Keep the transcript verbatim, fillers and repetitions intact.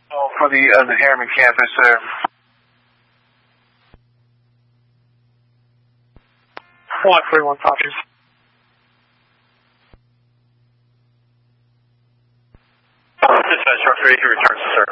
Oh, for the, uh, the Harriman campus, sir. one thirty-one copies. Dispatch, Rock thirty-three returns, sir.